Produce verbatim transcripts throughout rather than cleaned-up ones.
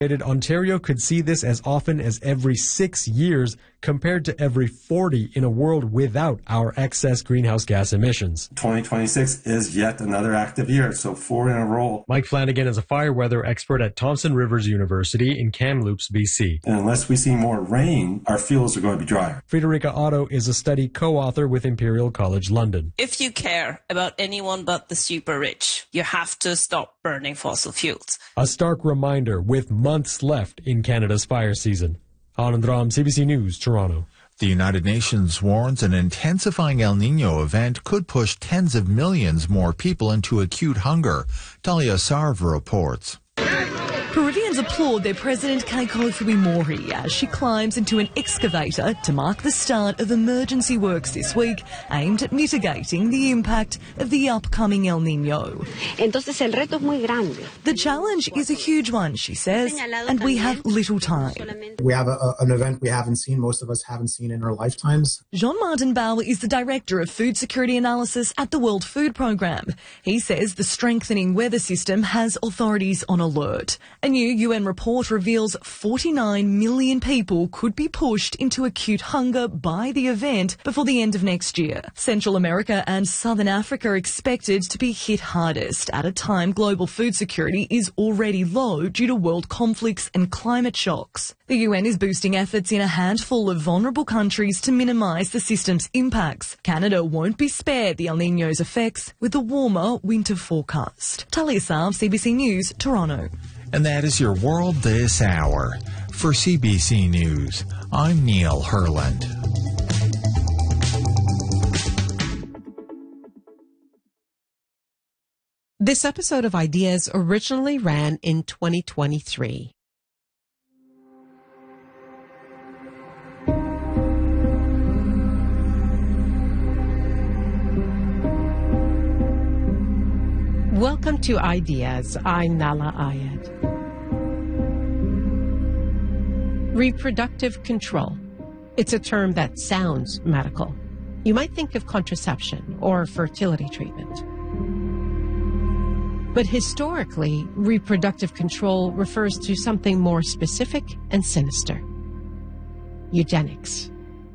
Ontario could see this as often as every six years compared to every forty in a world without our excess greenhouse gas emissions. twenty twenty-six is yet another active year, so four in a row. Mike Flanagan is a fire weather expert at Thompson Rivers University in Kamloops, B C. And unless we see more rain, our fields are going to be drier. Friederike Otto is a study co-author with Imperial College London. If you care about anyone but the super rich, you have to stop burning fossil fuels. A stark reminder with months left in Canada's fire season. Anand Ram, C B C News, Toronto. The United Nations warns an intensifying El Nino event could push tens of millions more people into acute hunger. Talia Sarv reports. Peruvians applaud their president Keiko Fujimori as she climbs into an excavator to mark the start of emergency works this week aimed at mitigating the impact of the upcoming El Nino. Entonces el reto es muy grande. The challenge is a huge one, she says, and we have little time. We have a, an event we haven't seen, most of us haven't seen in our lifetimes. Jean-Martin Bauer is the Director of Food Security Analysis at the World Food Programme. He says the strengthening weather system has authorities on alert. A new U N report reveals forty-nine million people could be pushed into acute hunger by the event before the end of next year. Central America and Southern Africa are expected to be hit hardest at a time global food security is already low due to world conflicts and climate shocks. The U N is boosting efforts in a handful of vulnerable countries to minimise the system's impacts. Canada won't be spared the El Niño's effects with a warmer winter forecast. Talia Sarv, C B C News, Toronto. And that is your world this hour. For C B C News, I'm Neil Herland. This episode of Ideas originally ran in twenty twenty-three. Welcome to Ideas. I'm Nala Ayed. Reproductive control. It's a term that sounds medical. You might think of contraception or fertility treatment. But historically, reproductive control refers to something more specific and sinister. Eugenics.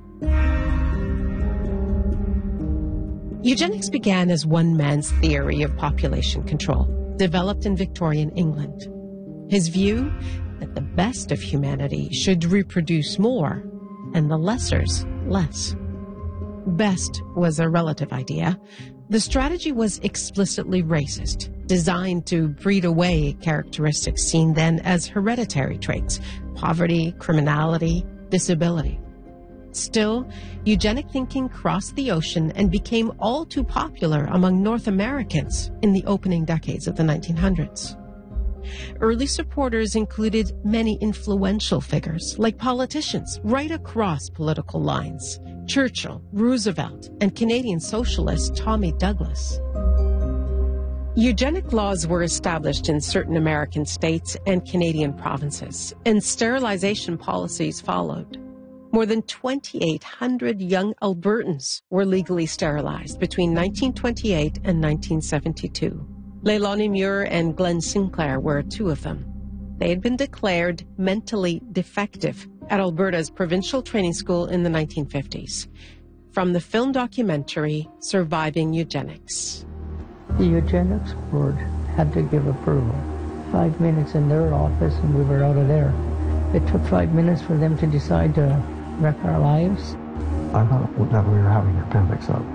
Eugenics began as one man's theory of population control, developed in Victorian England. His view that the best of humanity should reproduce more and the lessers less. Best was a relative idea. The strategy was explicitly racist, designed to breed away characteristics seen then as hereditary traits: poverty, criminality, disability. Still, eugenic thinking crossed the ocean and became all too popular among North Americans in the opening decades of the nineteen hundreds. Early supporters included many influential figures, like politicians right across political lines: Churchill, Roosevelt, and Canadian socialist Tommy Douglas. Eugenic laws were established in certain American states and Canadian provinces, and sterilization policies followed. More than twenty-eight hundred young Albertans were legally sterilized between nineteen twenty-eight and nineteen seventy-two. Leilani Muir and Glenn Sinclair were two of them. They had been declared mentally defective at Alberta's provincial training school in the nineteen fifties. From the film documentary, Surviving Eugenics. The Eugenics Board had to give approval. Five minutes in their office and we were out of there. It took five minutes for them to decide to wreck our lives. I thought that we were having appendix up.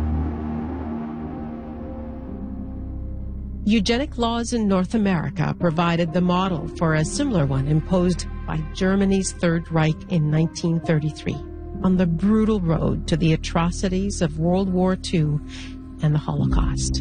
Eugenic laws in North America provided the model for a similar one imposed by Germany's Third Reich in nineteen thirty-three on the brutal road to the atrocities of World War Two and the Holocaust.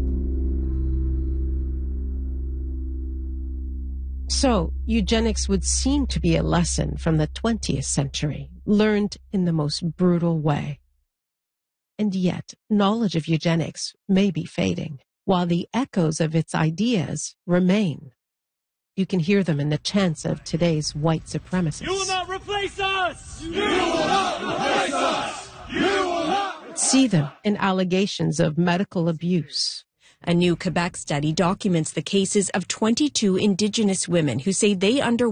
So, eugenics would seem to be a lesson from the twentieth century, learned in the most brutal way. And yet, knowledge of eugenics may be fading, while the echoes of its ideas remain. You can hear them in the chants of today's white supremacists. You will not replace us! You will not replace us! You will not! See them in allegations of medical abuse. A new Quebec study documents the cases of twenty-two Indigenous women who say they underwent